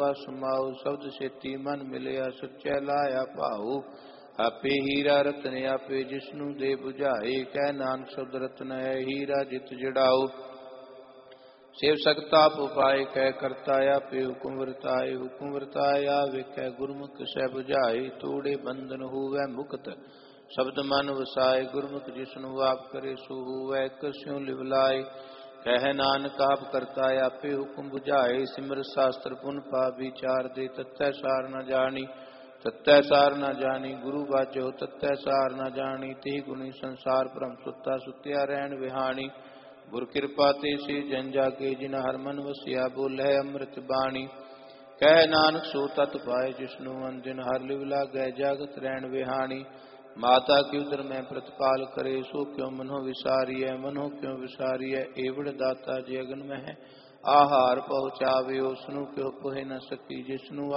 ਸਭਾ ਸਮਾਉ। ਸ਼ਬਦ ਛੇਤੀ ਮਨ ਮਿਲਿਆ ਸੱਚੈ ਲਾਇਆ ਭਾਉ। ਆਪੇ ਹੀਰਾ ਰਤਨ ਆਪੇ ਜਿਸਨੂੰ ਦੇ 부ਝਾਏ। ਕਹਿ ਨਾਨਕ ਸ਼ਬਦ ਰਤਨ ਹੈ ਹੀਰਾ ਜਿਤ ਜੜਾਉ। ਸੇਵ ਸਕਤਾ ਆਪ ਉਪਾਏ ਕਹਿ ਕਰਤਾ ਆਪੇ ਹੁਕਮ ਵਰਤਾਏ। ਹੁਕਮ ਵਰਤਾਏ ਵੇਖੈ ਗੁਰਮੁਖ ਸਹਿ 부ਝਾਏ। ਤੋੜੇ ਬੰਧਨ ਹੋਵੈ ਮੁਕਤ ਸ਼ਬਦ ਮਨ ਵਸਾਏ। ਗੁਰਮੁਖ ਜਿਸਨੂੰ ਆਪ ਕਰੇ ਸੋ ਹੋਵੈ ਕਸਿਉ ਲਿਵ ਲਾਏ। ਕਹਿ ਨਾਨਕ ਆਪ ਕਰਤਾ ਆਪੇ ਹੁਕਮ 부ਝਾਏ। ਸਿਮਰ ਸ਼ਾਸਤਰ ਪੁਨ ਪਾ ਵਿਚਾਰ ਦੇ ਤਤੈ ਸਾਰ ਨ ਜਾਣੀ। ਤਤੈ ਸਾਰ ਨ ਜਾਣੀ ਗੁਰੂ ਬਾਝੋ ਤਤੈ ਸਾਰ ਨ ਜਾਣੀ। ਤੇ ਗੁਣੀ ਸੰਸਾਰ ਭ੍ਰਮ ਸੁੱਤਾ ਸੁੱਤਿਆ ਰਹਿਣ ਵਿਹਾਣੀ। ਗੁਰ ਕਿਰਪਾ ਤੇ ਸੇ ਜਨ ਜਾਗੇ ਜਿਨ ਹਰ ਮਨ ਵਸਿਆ। ਬੋਲੇ ਅੰਮ੍ਰਿਤ ਬਾਣੀ ਕਹਿ ਨਾਨਕ ਸੋ ਤਤ ਪਾਏ। ਜਿਸਨੂੰ ਅਨਦਿਨ ਹਰ ਲਿਵ ਲਾਗੈ ਜਾਗਤ ਰਹਿਣ ਵਿਹਾਣੀ। ਮਾਤਾ ਕੀ ਉਦਰ ਮੈਂ ਪ੍ਰਤਪਾਲ ਕਰੇ ਸੋ ਕਿਉ ਮਨੋ ਵਿਸਾਰੀਐ। ਮਨੋ ਕਿਉ ਵਿਸਾਰੀਐ ਏਵੜ ਦਾਤਾ ਜੇ ਅਗਨ ਮਹਿ ਆਹਾਰ ਪਹੁੰਚਾਵੇ। ਉਸਨੂੰ ਕਿਉ ਪੁਹਿ ਨ ਸਕੀ ਜਿਸਨੂੰ